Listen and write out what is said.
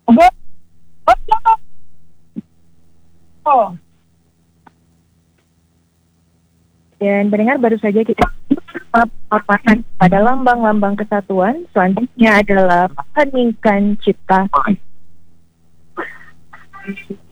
Oh. Dan pendengar, baru saja kita papasan pada lambang-lambang kesatuan. Selanjutnya adalah Heningkan Cipta.